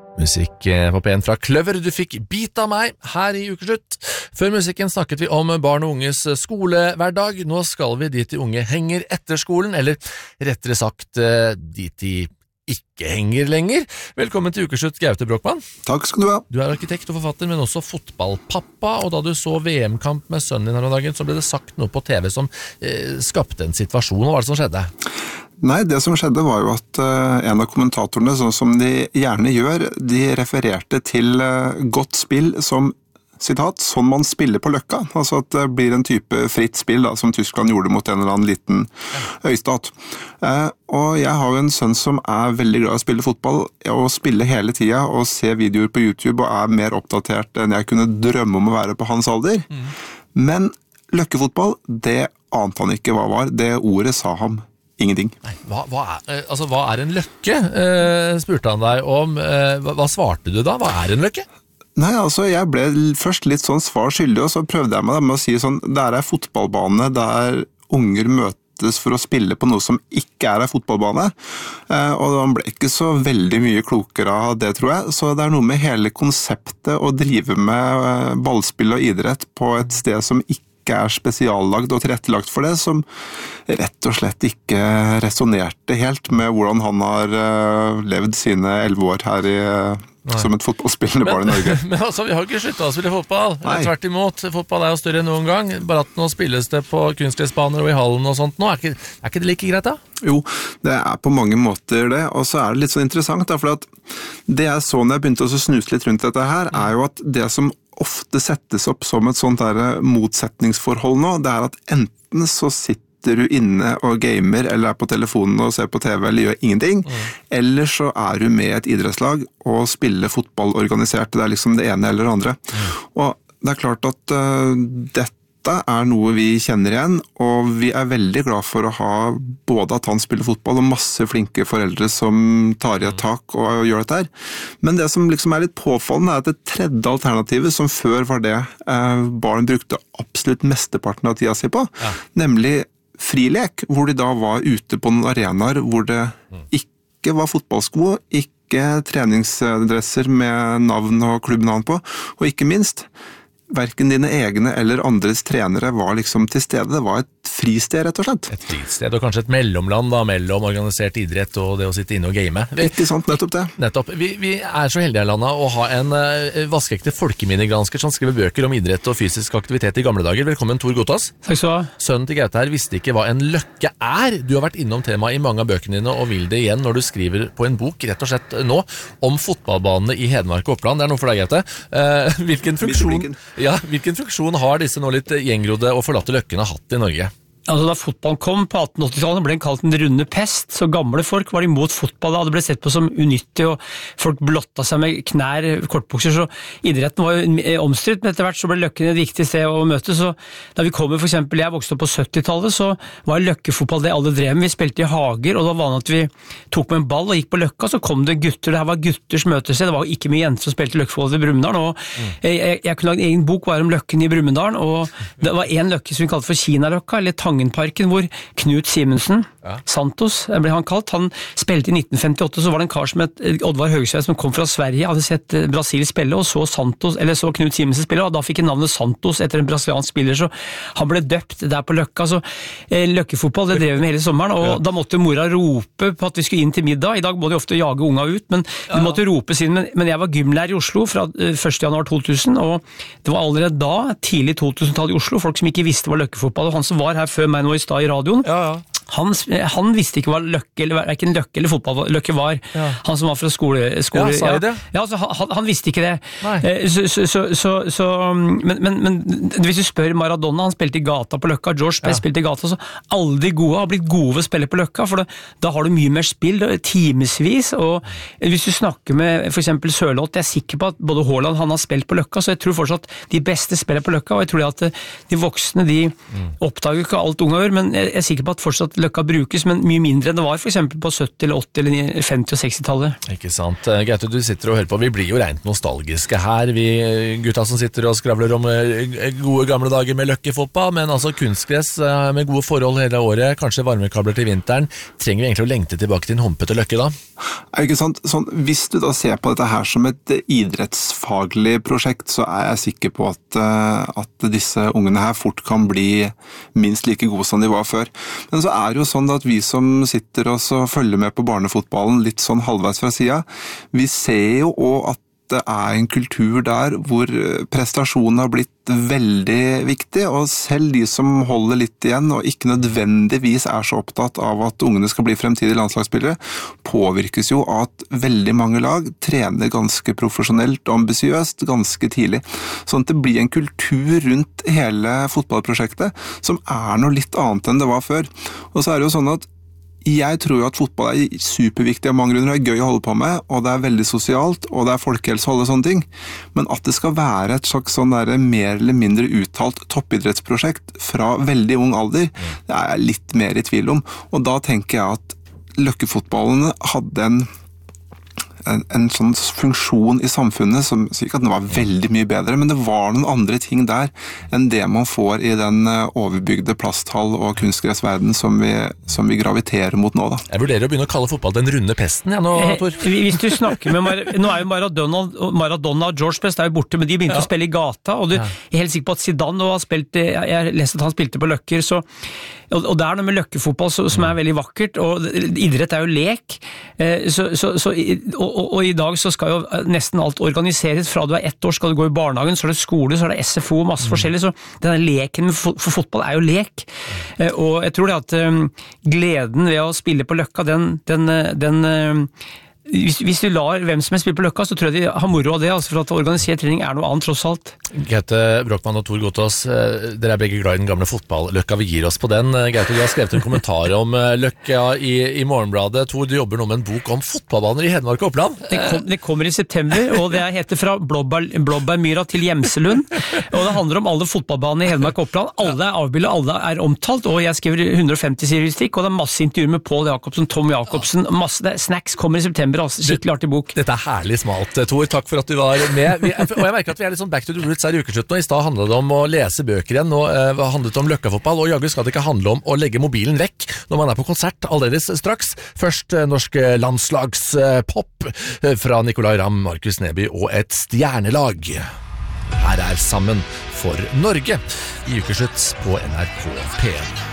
Musikk på P1 fra Kløver, du fikk Bit av meg her i Ukeslutt. Før musikken snakket vi om barn og unges skolehverdag. Nå skal vi dit de unge henger etter skolen, eller rettere sagt dit de ikke henger lenger. Velkommen til Ukeslutt, Gaute Brochmann. Takk skal du ha. Du er arkitekt og forfatter, men også fotballpappa, og da du så VM-kamp med sønnen din her om dagen, så ble det sagt noe på TV som skapte en situasjon. Hva var det som skjedde? Nei, det som skjedde var jo at en av kommentatorene, sånn som de gjerne gjør, de refererte til godt spill som, sitat, sånn man spiller på Løkka. Altså at det blir en type fritt spill da, som Tyskland gjorde mot en eller annen liten øystat. Og jeg har jo en sønn som er veldig glad i å spille fotball, og spille hele tiden, og se videoer på YouTube, og er mer oppdatert enn jeg kunne drømme om å være på hans alder. Men løkkefotball, det ante han ikke hva var. Det ordet sa ham ingenting. Nei, hva er en løkke? Spurte han deg om. Hva svarte du da? Hva er en løkke? Nei, altså jeg ble først litt sånn svar skyldig, og så prøvde jeg meg med å si sånn, det er en fotballbane der unger møtes for å spille på noe som ikke er en fotballbane, og han ble ikke så veldig mye klokere av det, tror jeg. Så det er noe med hele konseptet å drive med ballspill og idrett på et sted som ikke er spesiallagd og tilrettelagt for det, som rett og slett ikke resonerte helt med hvordan han har levd sine 11 år her som et fotballspillende barn i Norge. Men altså, vi har ikke sluttet å spille fotball. Tvert imot, fotball er jo større enn noen gang, bare at nå spilles det på kunstgressbaner og i hallen og sånt nå. Er ikke det like greit da? Jo, det er på mange måter det, og så er det litt så interessant da, for at det jeg så når jeg begynte å snuse litt rundt dette her, er jo at det som ofte settes opp som et sånt der motsetningsforhold nå, det er at enten så sitter du inne og gamer, eller er på telefonen og ser på TV, eller gjør ingenting, eller så er du med et idrettslag og spiller fotball organisert. Det er liksom det ene eller det andre. Og det er klart at dette er noe vi kjenner igjen, og vi er veldig glad for å ha både at han spiller fotball og masse flinke foreldre som tar i et tak og gjør dette her. Men det som liksom er litt påfallende er at det tredje alternativet, som før var det barn brukte absolutt mesteparten av tida si på, nemlig frilek, hvor de da var ute på noen arenaer hvor det ikke var fotballsko, ikke treningsdresser med navn og klubbnavn på, og ikke minst hverken dine egne eller andres trenere var liksom til stede. Det var et fristed, rett og slett. Et fristed, og kanskje et mellomland da, mellom organisert idrett og det å sitte inne og game. Ikke sant, nettopp det. Nettopp. Vi er så heldige i landet å ha en vaskeekte folkeminnegransker som skriver bøker om idrett og fysisk aktivitet i gamle dager. Velkommen, Tor Gotas. Takk skal du ha. Sønnen til Gaute her visste ikke hva en løkke er. Du har vært innom temaet i mange av bøkene dine, og vil det igjen når du skriver på en bok, rett og slett nå, om fotballbanene i Hedmark og Oppland. Det er noe for deg, Gaute. Hvilken funksjon har disse nå litt gjengrodde og forlatte løkkene hatt i Norge? Altså da fotballen kom på 1880-tallet ble den kalt den runde pest, så gamle folk var imot fotball da, det ble sett på som unyttig, og folk blotta seg med knær, kortbukser, så idretten var jo omstridt, men etter hvert så ble løkken et viktig sted å møte, så da vi kommer, for eksempel, jeg vokste opp på 70-tallet, så var løkkefotball det alle drev med, vi spilte i hager, og det var vanlig at vi tok med en ball og gikk på løkka, så kom det gutter, det her var gutters møtested, det var ikke mye jenter som spilte løkkefotball i Brumunddal, og jeg kunne lage en egen bok bare om løkken i Brumunddal, og det var en løkke som vi kalte for Kinaløkka, eller Tangenparken, hvor Knut Simensen, Santos, ble han kalt, han spilte i 1958, så var det en kar som het Oddvar Høgsved som kom fra Sverige, hadde sett Brasil spille, og så Knut Simensen spille, og da fikk han navnet Santos etter en brasiliansk spiller, så han ble døpt der på Løkka, så løkkefotball, det drev vi med hele sommeren, og da måtte mora rope på at vi skulle inn til middag, i dag må de ofte jage unga ut, men de måtte ropes inn, men jeg var gymlærer i Oslo fra 1. januar 2000, og det var allerede da, tidlig 2000-tallet i Oslo, folk som ikke visste hva løkkefotball, og han som var her før meg nå i stad i radioen, han visste ikke hva løkke, eller hverken løkke eller fotballøkke var. Han som var fra skole altså, han visste ikke det. Men hvis du spør Maradona, han spilte i gata på Løkka, George Best spilte i gata, så alle de gode har blitt gode ved å spille på Løkka, for da har du mye mer spill, timesvis, og hvis du snakker med for eksempel Sørloth, jeg er sikker på at både Haaland han har spilt på Løkka, så jeg tror fortsatt de beste spiller på Løkka, og jeg tror at de voksne, de oppdager ikke alt unge gjør, men jeg er sikker på at fortsatt Løkka brukes, men mye mindre enn det var for eksempel på 70, eller 80, eller 50 og 60-tallet. Ikke sant. Gaute, du sitter og hører på. Vi blir jo rent nostalgiske her, vi gutta som sitter og skravler om gode gamle dager med løkkefotball, men altså kunstgress med gode forhold hele året, kanskje varmekabler til vinteren. Trenger vi egentlig å lengte tilbake til en humpete løkke da? Ikke sant? Sånn, hvis du da ser på dette her som et idrettsfaglig prosjekt, så er jeg sikker på at disse ungene her fort kan bli minst like gode som de var før. Men så er det jo sånn at vi som sitter og så følger med på barnefotballen litt sånn halvveis fra siden, vi ser jo også at det er en kultur der hvor prestasjonen har blitt veldig viktig, og selv de som holder litt igjen og ikke nødvendigvis er så opptatt av at ungene skal bli fremtidige landslagsspillere, påvirkes jo av at veldig mange lag trener ganske profesjonelt og ambisiøst ganske tidlig. Sånn at det blir en kultur rundt hele fotballprosjektet som er noe litt annet enn det var før. Og så er det jo sånn at jeg tror jo at fotball er superviktig av mange grunner, det er gøy å holde på med, og det er veldig sosialt, og det er folkehelse og alle sånne ting. Men at det skal være et slags sånn der mer eller mindre uttalt toppidrettsprosjekt fra veldig ung alder, det er jeg litt mer i tvil om. Og da tenker jeg at løkkefotballen hadde en sånn funksjon i samfunnet som sier ikke at den var veldig mye bedre, men det var noen andre ting der enn det man får i den overbygde plasthall- og kunstgressverden som vi graviterer mot nå da. Jeg vurderer å begynne å kalle fotball den runde pesten, nå, Tor. Hvis du snakker med nå er jo Maradona og George Best er jo borte, men de begynte å spille i gata, og jeg er helt sikker på at Zidane har spilt, jeg leste at han spilte på Løkker, og det er noe med løkkefotball som er veldig vakkert, og idrett er jo lek, og i dag så skal jo nesten alt organiseres. Fra du er 1 år skal du gå i barnehagen, så er det skole, så er det SFO, masse forskjellig, så denne leken for fotball er jo lek, og jeg tror det at gleden ved å spille på Løkka, hvis du lar hvem som er spiller på Løkka, så tror jeg de har moro av det, altså for at organisert trening er noe annet tross alt. Gaute Brochmann og Tor Gotaas, dere er begge glad i den gamle fotball-Løkka, vi gir oss på den. Gaute, du har skrevet en kommentar om Løkka i Morgenbladet. Tor, du jobber nå med en bok om fotballbaner i Hedmark og Oppland. Det kommer i september, og det heter Fra Blåbærmyra til Gjemselund, og det handler om alle fotballbanene i Hedmark og Oppland. Alle er avbildet, alle er omtalt, og jeg skriver 150 sider stikk, og det er masse intervjuer med Pål Jacobsen, Tom Jacobsen, snacks kommer i september. Skikkelig artig bok. Dette er herlig smalt, Tor. Takk for at du var med. Og jeg merker at vi er litt sånn back to the roots her i ukeslutt nå. I stad handlet det om å lese bøker igjen, nå handlet det om løkkafotball, og jaggu skal det ikke handle om å legge mobilen vekk når man er på konsert allerede straks. Først norsk landslagspop fra Nicolai Ramm, Markus Neby og et stjernelag. Her er Sammen for Norge i ukeslutt på NRK P1.